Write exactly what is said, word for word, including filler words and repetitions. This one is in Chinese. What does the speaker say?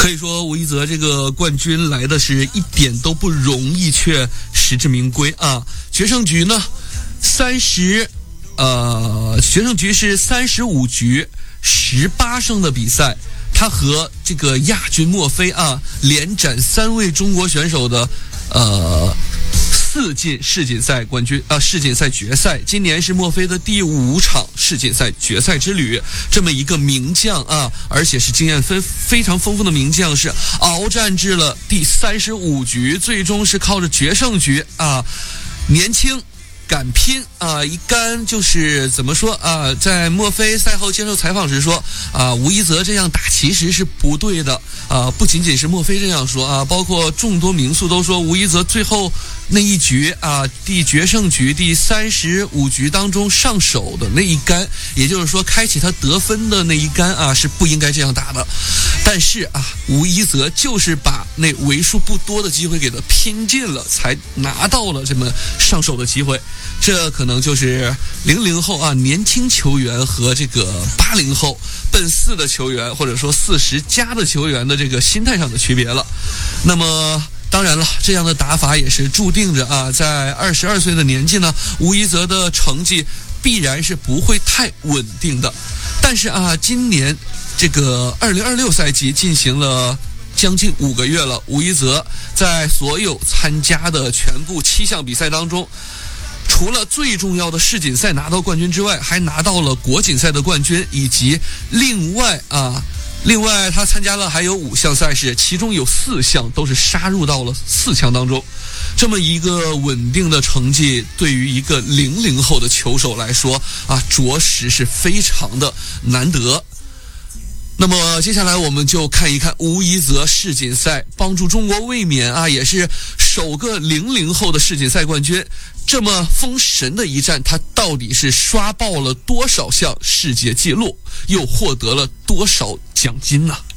可以说吴一泽这个冠军来的是一点都不容易，却实至名归啊！决胜局呢，三十，呃，决胜局是三十五局十八胜的比赛，他和这个亚军墨菲啊，连斩三位中国选手的呃。四进世锦赛冠军啊，世锦赛决赛，今年是墨菲的第五场世锦赛决赛之旅。这么一个名将啊，而且是经验非非常丰富的名将，是鏖战至了第三十五局，最终是靠着决胜局啊，年轻敢拼啊！一杆就是怎么说啊？在墨菲赛后接受采访时说啊，吴一泽这样打其实是不对的啊！不仅仅是墨菲这样说啊，包括众多名宿都说吴一泽最后那一局啊，第决胜局第三十五局当中上手的那一杆，也就是说开启他得分的那一杆啊，是不应该这样打的。但是啊，吴一泽就是把那为数不多的机会给他拼尽了，才拿到了这么上手的机会。这可能就是零零后啊年轻球员和这个八零后奔四的球员，或者说四十加的球员的这个心态上的区别了。那么当然了，这样的打法也是注定着啊，在二十二岁的年纪呢，吴一泽的成绩必然是不会太稳定的。但是啊，今年这个二零二六赛季进行了将近五个月了，吴一泽在所有参加的全部七项比赛当中，除了最重要的世锦赛拿到冠军之外，还拿到了国锦赛的冠军，以及另外啊，另外他参加了还有五项赛事，其中有四项都是杀入到了四强当中。这么一个稳定的成绩，对于一个零零后的球手来说啊，着实是非常的难得。那么接下来我们就看一看吴一泽世锦赛帮助中国卫冕啊，也是首个零零后的世锦赛冠军。这么封神的一战，他到底是刷爆了多少项世界纪录，又获得了多少奖金呢？